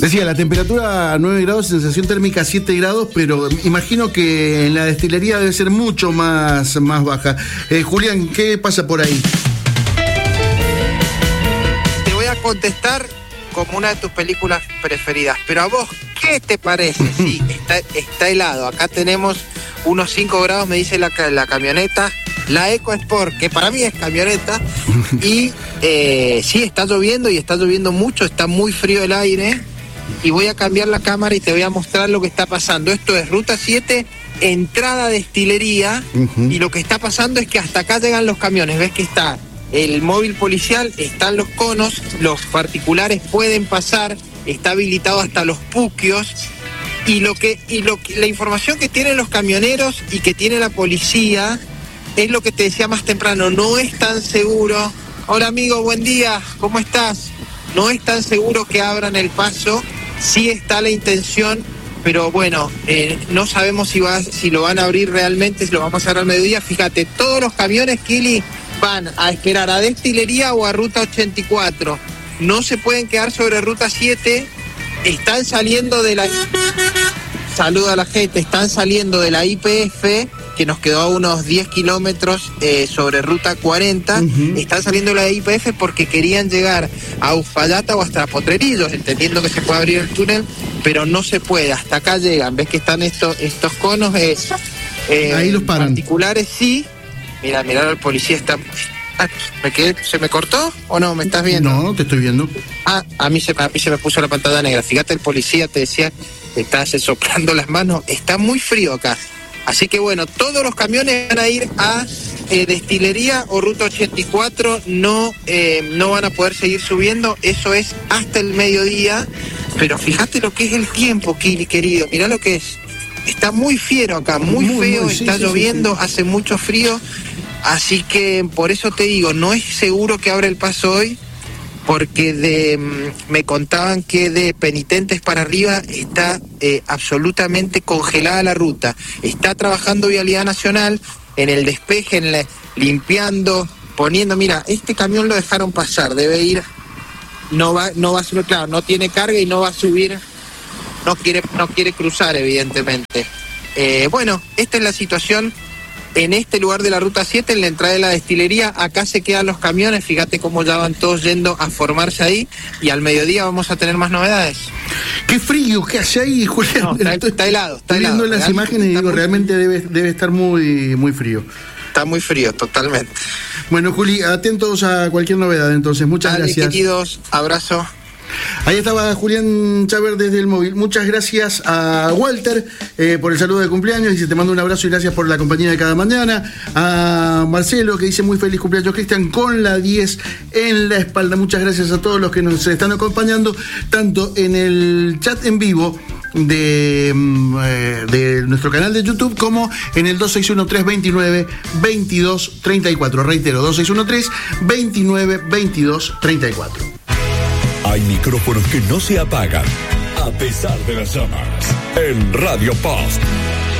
Decía, la temperatura 9 grados, sensación térmica 7 grados, pero imagino que en la destilería debe ser mucho más baja. Julián, ¿qué pasa por ahí? Te voy a contestar como una de tus películas preferidas, pero a vos, ¿qué te parece? Sí, está helado. Acá tenemos unos 5 grados, me dice la camioneta, la EcoSport, que para mí es camioneta, y sí, está lloviendo y está lloviendo mucho, está muy frío el aire, y voy a cambiar la cámara y te voy a mostrar lo que está pasando. Esto es Ruta 7, entrada destilería, y lo que está pasando es que hasta acá llegan los camiones. ¿Ves que está el móvil policial, están los conos, los particulares pueden pasar, está habilitado hasta los puquios, y la información que tienen los camioneros y que tiene la policía es lo que te decía más temprano, no es tan seguro. Hola amigo, buen día, ¿cómo estás? No es tan seguro que abran el paso, sí está la intención, pero bueno, no sabemos si lo van a abrir realmente, si lo vamos a hacer al mediodía. Fíjate, todos los camiones, Kili, van a esperar a destilería o a Ruta 84. No se pueden quedar sobre Ruta 7. Están saliendo de la... Saluda a la gente. Están saliendo de la YPF, que nos quedó a unos 10 kilómetros sobre Ruta 40. Están saliendo de la YPF porque querían llegar a Uspallata o hasta Potrerillos, entendiendo que se puede abrir el túnel, pero no se puede. Hasta acá llegan. ¿Ves que están estos conos? Ahí los paran. Particulares, sí. Mira, el policía está... ¿Se me cortó o no? ¿Me estás viendo? No, te estoy viendo. A mí se me puso la pantalla negra. Fíjate, el policía te decía, estás soplando las manos. Está muy frío acá. Así que bueno, todos los camiones van a ir a destilería o Ruta 84. No van a poder seguir subiendo. Eso es hasta el mediodía. Pero fíjate lo que es el tiempo, Kili, querido. Mirá lo que es. Está muy fiero acá, muy feo. Está lloviendo, hace mucho frío. Así que por eso te digo, no es seguro que abra el paso hoy, porque me contaban que de Penitentes para arriba está absolutamente congelada la ruta. Está trabajando Vialidad Nacional en el despeje, limpiando, poniendo... Mira, este camión lo dejaron pasar, debe ir... No va a subir, claro, no tiene carga y no va a subir, no quiere cruzar, evidentemente. Bueno, esta es la situación en este lugar de la Ruta 7, en la entrada de la destilería. Acá se quedan los camiones, fíjate cómo ya van todos yendo a formarse ahí, y al mediodía vamos a tener más novedades. ¡Qué frío que hace ahí, Julián! No, está helado. Estoy viendo las imágenes y digo, realmente debe estar muy, muy frío. Está muy frío, totalmente. Bueno, Juli, atentos a cualquier novedad, entonces. Muchas gracias. Queridos, abrazo. Ahí estaba Julián Chávez desde el móvil. Muchas gracias a Walter por el saludo de cumpleaños. Dice, te mando un abrazo y gracias por la compañía de cada mañana. A Marcelo, que dice muy feliz cumpleaños, Cristian, con la 10 en la espalda. Muchas gracias a todos los que nos están acompañando, tanto en el chat en vivo de nuestro canal de YouTube, como en el 261-329-2234. Reitero, 261-329-2234. Hay micrófonos que no se apagan a pesar de las llamas. En Radio Post.